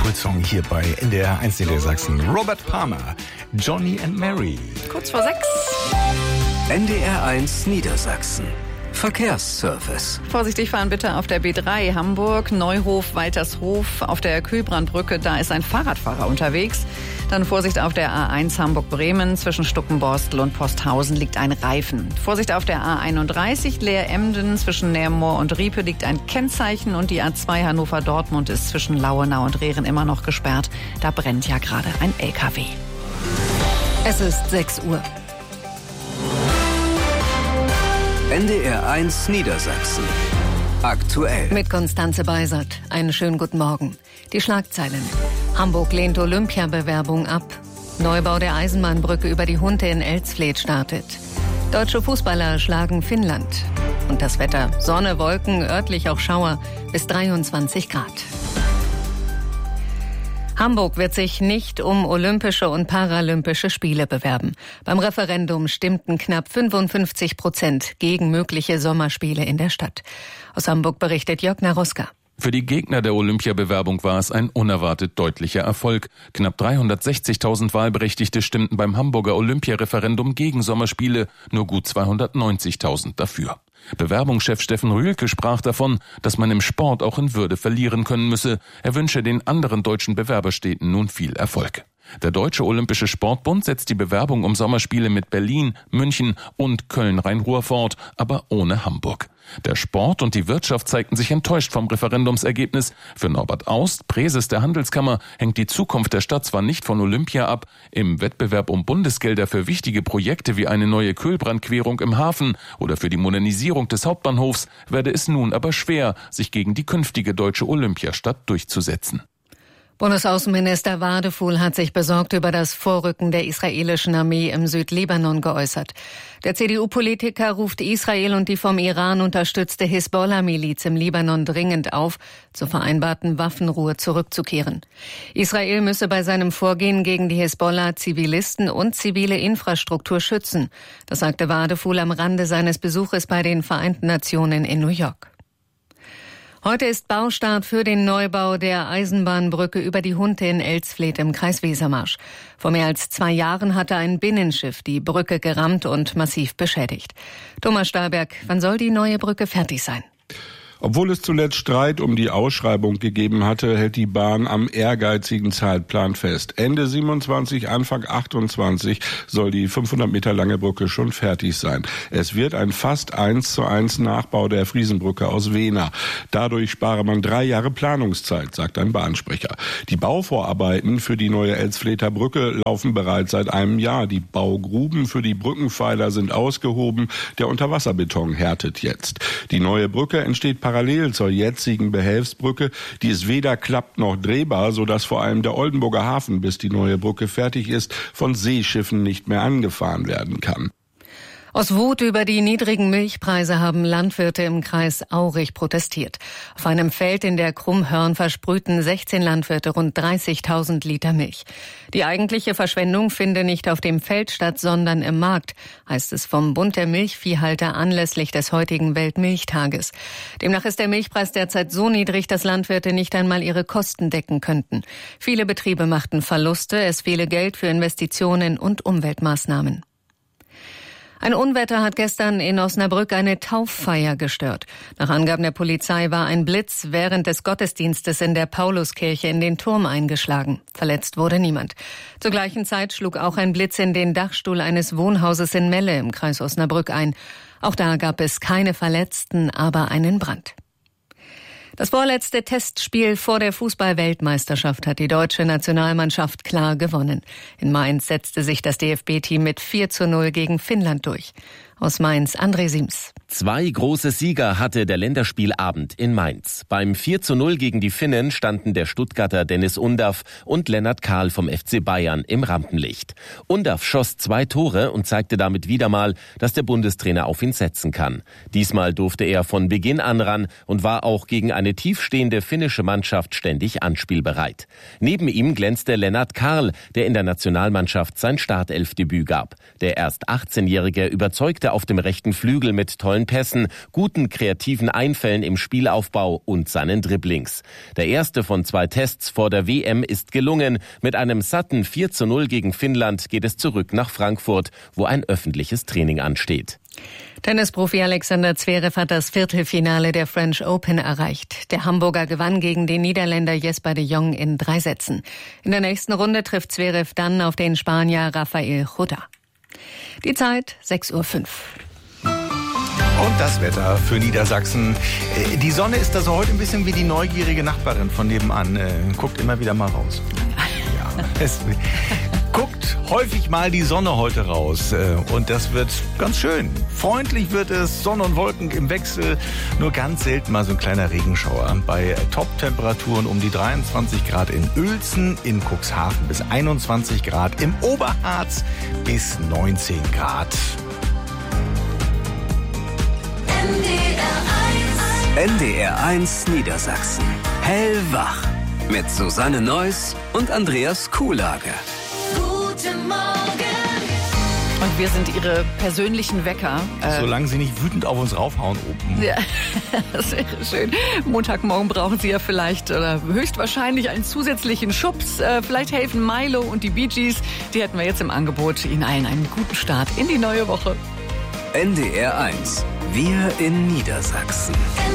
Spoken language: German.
Kultsong hier bei NDR 1 Niedersachsen. Robert Palmer, Johnny and Mary. Kurz vor 6. NDR 1 Niedersachsen. Verkehrsservice. Vorsichtig fahren bitte auf der B3 Hamburg, Neuhof, Waltershof. Auf der Kühlbrandbrücke, da ist ein Fahrradfahrer unterwegs. Dann Vorsicht auf der A1 Hamburg-Bremen. Zwischen Stuckenborstel und Posthausen liegt ein Reifen. Vorsicht auf der A31 Leer-Emden. Zwischen Nährmoor und Riepe liegt ein Kennzeichen. Und die A2 Hannover-Dortmund ist zwischen Lauenau und Rehren immer noch gesperrt. Da brennt ja gerade ein LKW. Es ist 6 Uhr. NDR 1 Niedersachsen. Aktuell. Mit Konstanze Beisert. Einen schönen guten Morgen. Die Schlagzeilen. Hamburg lehnt Olympiabewerbung ab. Neubau der Eisenbahnbrücke über die Hunte in Elsfleth startet. Deutsche Fußballer schlagen Finnland. Und das Wetter. Sonne, Wolken, örtlich auch Schauer. Bis 23 Grad. Hamburg wird sich nicht um Olympische und Paralympische Spiele bewerben. Beim Referendum stimmten knapp 55% gegen mögliche Sommerspiele in der Stadt. Aus Hamburg berichtet Jörg Naroska. Für die Gegner der Olympiabewerbung war es ein unerwartet deutlicher Erfolg. Knapp 360.000 Wahlberechtigte stimmten beim Hamburger Olympiareferendum gegen Sommerspiele, nur gut 290.000 dafür. Bewerbungschef Steffen Rühlke sprach davon, dass man im Sport auch in Würde verlieren können müsse. Er wünsche den anderen deutschen Bewerberstädten nun viel Erfolg. Der Deutsche Olympische Sportbund setzt die Bewerbung um Sommerspiele mit Berlin, München und Köln-Rhein-Ruhr fort, aber ohne Hamburg. Der Sport und die Wirtschaft zeigten sich enttäuscht vom Referendumsergebnis. Für Norbert Aust, Präses der Handelskammer, hängt die Zukunft der Stadt zwar nicht von Olympia ab. Im Wettbewerb um Bundesgelder für wichtige Projekte wie eine neue Kühlbrandquerung im Hafen oder für die Modernisierung des Hauptbahnhofs werde es nun aber schwer, sich gegen die künftige deutsche Olympiastadt durchzusetzen. Bundesaußenminister Wadefuhl hat sich besorgt über das Vorrücken der israelischen Armee im Südlibanon geäußert. Der CDU-Politiker ruft Israel und die vom Iran unterstützte Hisbollah-Miliz im Libanon dringend auf, zur vereinbarten Waffenruhe zurückzukehren. Israel müsse bei seinem Vorgehen gegen die Hisbollah Zivilisten und zivile Infrastruktur schützen. Das sagte Wadefuhl am Rande seines Besuches bei den Vereinten Nationen in New York. Heute ist Baustart für den Neubau der Eisenbahnbrücke über die Hunte in Elsfleth im Kreis Wesermarsch. Vor mehr als 2 Jahren hatte ein Binnenschiff die Brücke gerammt und massiv beschädigt. Thomas Stahlberg, wann soll die neue Brücke fertig sein? Obwohl es zuletzt Streit um die Ausschreibung gegeben hatte, hält die Bahn am ehrgeizigen Zeitplan fest. Ende 27, Anfang 28 soll die 500 Meter lange Brücke schon fertig sein. Es wird ein fast 1:1 Nachbau der Friesenbrücke aus Wehner. Dadurch spare man 3 Jahre Planungszeit, sagt ein Bahnsprecher. Die Bauvorarbeiten für die neue Elsflether Brücke laufen bereits seit einem Jahr. Die Baugruben für die Brückenpfeiler sind ausgehoben. Der Unterwasserbeton härtet jetzt. Die neue Brücke entsteht parallel zur jetzigen Behelfsbrücke. Die ist weder klappt noch drehbar, sodass vor allem der Oldenburger Hafen, bis die neue Brücke fertig ist, von Seeschiffen nicht mehr angefahren werden kann. Aus Wut über die niedrigen Milchpreise haben Landwirte im Kreis Aurich protestiert. Auf einem Feld in der Krummhörn versprühten 16 Landwirte rund 30.000 Liter Milch. Die eigentliche Verschwendung finde nicht auf dem Feld statt, sondern im Markt, heißt es vom Bund der Milchviehhalter anlässlich des heutigen Weltmilchtages. Demnach ist der Milchpreis derzeit so niedrig, dass Landwirte nicht einmal ihre Kosten decken könnten. Viele Betriebe machten Verluste, es fehle Geld für Investitionen und Umweltmaßnahmen. Ein Unwetter hat gestern in Osnabrück eine Tauffeier gestört. Nach Angaben der Polizei war ein Blitz während des Gottesdienstes in der Pauluskirche in den Turm eingeschlagen. Verletzt wurde niemand. Zur gleichen Zeit schlug auch ein Blitz in den Dachstuhl eines Wohnhauses in Melle im Kreis Osnabrück ein. Auch da gab es keine Verletzten, aber einen Brand. Das vorletzte Testspiel vor der Fußball-Weltmeisterschaft hat die deutsche Nationalmannschaft klar gewonnen. In Mainz setzte sich das DFB-Team mit 4:0 gegen Finnland durch. Aus Mainz, André Siems. 2 große Sieger hatte der Länderspielabend in Mainz. Beim 4:0 gegen die Finnen standen der Stuttgarter Dennis Undaff und Lennart Kahl vom FC Bayern im Rampenlicht. Undaff schoss 2 Tore und zeigte damit wieder mal, dass der Bundestrainer auf ihn setzen kann. Diesmal durfte er von Beginn an ran und war auch gegen eine tiefstehende finnische Mannschaft ständig anspielbereit. Neben ihm glänzte Lennart Kahl, der in der Nationalmannschaft sein Startelfdebüt gab. Der erst 18-Jährige überzeugte gerade auf dem rechten Flügel mit tollen Pässen, guten kreativen Einfällen im Spielaufbau und seinen Dribblings. Der erste von 2 Tests vor der WM ist gelungen. Mit einem satten 4:0 gegen Finnland geht es zurück nach Frankfurt, wo ein öffentliches Training ansteht. Tennisprofi Alexander Zverev hat das Viertelfinale der French Open erreicht. Der Hamburger gewann gegen den Niederländer Jesper de Jong in 3 Sätzen. In der nächsten Runde trifft Zverev dann auf den Spanier Rafael Jota. Die Zeit 6:05 Uhr. Und das Wetter für Niedersachsen. Die Sonne ist da so heute ein bisschen wie die neugierige Nachbarin von nebenan. Guckt immer wieder mal raus. Ja, es guckt häufig mal die Sonne heute raus. Und das wird ganz schön. Freundlich wird es, Sonne und Wolken im Wechsel. Nur ganz selten mal so ein kleiner Regenschauer. Bei Top-Temperaturen um die 23 Grad in Uelzen, in Cuxhaven bis 21 Grad, im Oberharz bis 19 Grad. NDR1 Niedersachsen. Hellwach. Mit Susanne Neuss und Andreas Kuhlage. Guten Morgen. Und wir sind Ihre persönlichen Wecker. Solange Sie nicht wütend auf uns raufhauen oben. Ja, das wäre schön. Montagmorgen brauchen Sie ja vielleicht oder höchstwahrscheinlich einen zusätzlichen Schubs. Vielleicht helfen Milo und die Bee Gees. Die hätten wir jetzt im Angebot. Ihnen allen einen guten Start in die neue Woche. NDR1. Wir in Niedersachsen.